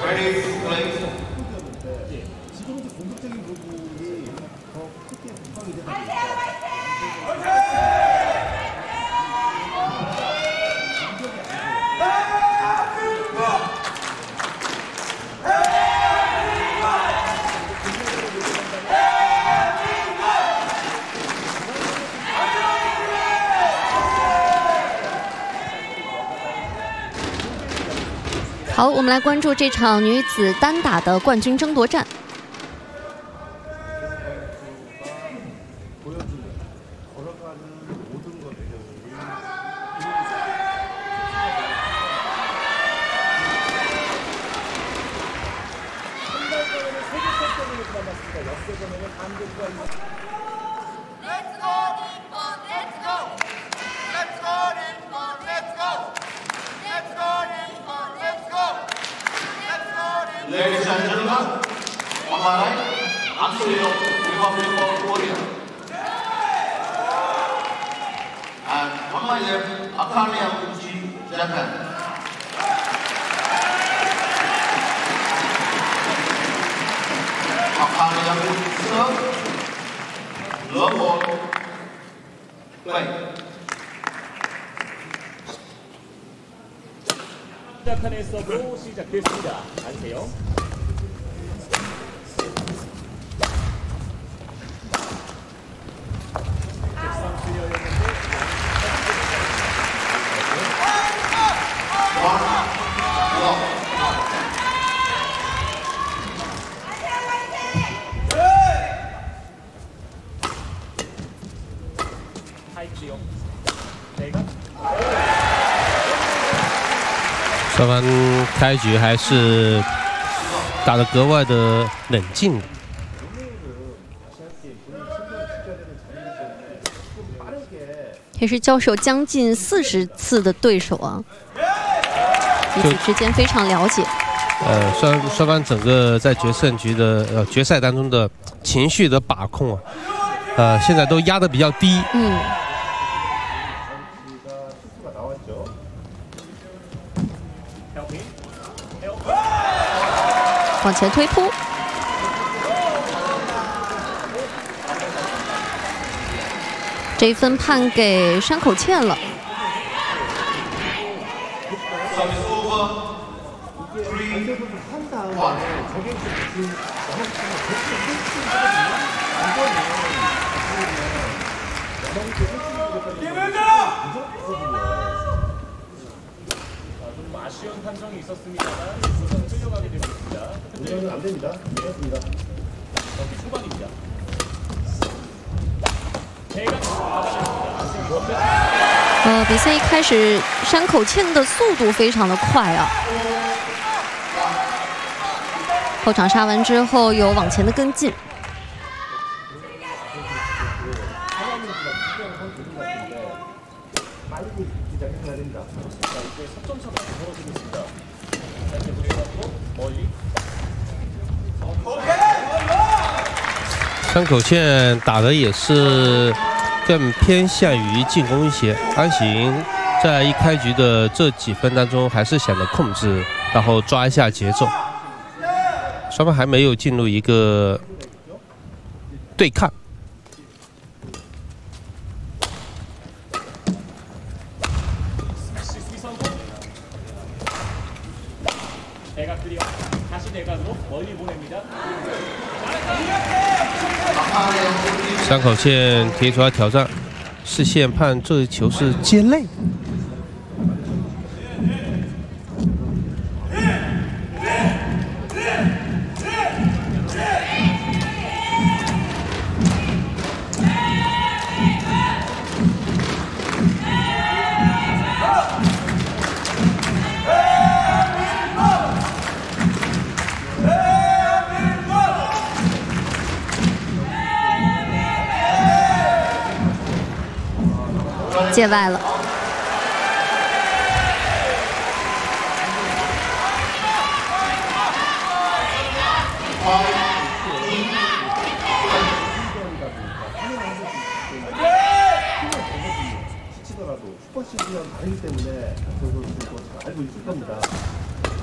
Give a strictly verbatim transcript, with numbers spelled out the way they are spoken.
Ready, please. 지금 이제 공격적인 부분이 더 크게 부각이 되다 보니까 好，我们来关注这场女子单打的冠军争夺战。 Ladies and gentlemen, on my right, Antonio, Republic of Korea. And on my left, Akane Yaguchi, Japan. Akane Yaguchi serve, love ball, play. 시작하는 서브로 시작됐습니다. 안세영. 직선 수여였는데 타이크요. 내가 双方开局还是打得格外的冷静。 也是交手将近四十次的对手啊，彼此之间非常了解。 呃，双双方整个在决胜局的呃决赛当中的情绪的把控啊，呃，现在都压得比较低。 嗯。 往前推扑，这一分判给山口茜了。 아쉬운 판정이 있었습니다만 우선 끌려가게 되었습니다. 이거는 안 됩니다. 그렇습니다. 경기 초반입니다. 대각 呃，比赛一开始，山口茜的速度非常的快啊。后场杀完之后，有往前的跟进。 山口茜打的也是更偏向于进攻一些，安行在一开局的这几分当中还是想着控制，然后抓一下节奏。双方还没有进入一个对抗。 대각들이요. 다시 대각으로 멀리 보냅니다. 山口茜提出来挑战，视线判这一球是接内。 界外了。 치더라도 슈퍼시즌은 다르기 때문에 그 선수 알고 있을 겁니다.